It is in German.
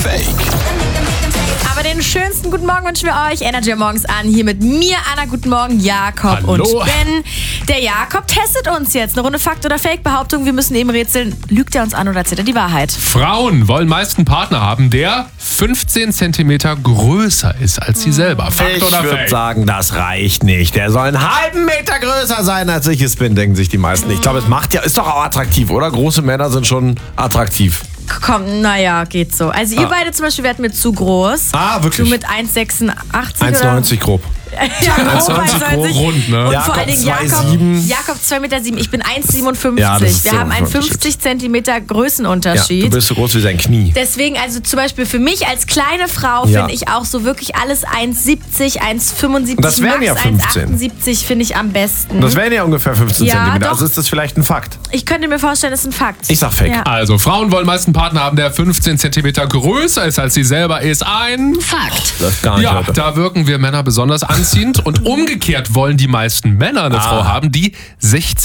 Fake? Aber den schönsten guten Morgen wünschen wir euch. Energy morgens an. Hier mit mir, Anna. Guten Morgen, Jakob Hallo. und Ben. Der Jakob testet uns jetzt. Eine Runde Fakt oder Fake-Behauptung. Wir müssen eben rätseln. Lügt er uns an oder erzählt er die Wahrheit? Frauen wollen meist einen Partner haben, der 15 cm größer ist als sie selber. Fakt Ich oder würde Fake? sagen, das reicht nicht. Der soll einen halben Meter größer sein, als ich es bin, denken sich die meisten. Ich glaube, ist doch auch attraktiv, oder? Große Männer sind schon attraktiv. Komm, naja, geht so. Also ihr beide zum Beispiel werdet mir zu groß. Ah, wirklich? Du mit 1,86 oder? 1,90 grob. Ja, grob 1,90 1,90. rund, ne? Und Jakob vor allen Dingen 2,7. Jakob 2,7 Meter. Ich bin 1,57. Ja, das ist Wir so haben einen Unterschied. 50 Zentimeter Ja, Größenunterschied. du bist so groß wie sein Knie. Deswegen, also zum Beispiel für mich als kleine Frau Ja. finde ich auch so wirklich alles 1,70, 1,75, Und das wären ja 15. 1,78 finde ich am besten. Das wären ja ungefähr 15 Ja, Zentimeter. doch. Also ist das vielleicht ein Fakt. Ich könnte mir vorstellen, das ist ein Fakt. Ich sag Fake. Ja. Also, Frauen wollen meist einen Partner haben, der 15 cm größer ist als sie selber ist. Ein Fakt. Das ist gar nicht Ja, heute. da wirken wir Männer besonders anziehend. Und umgekehrt wollen die meisten Männer eine Frau haben, die 60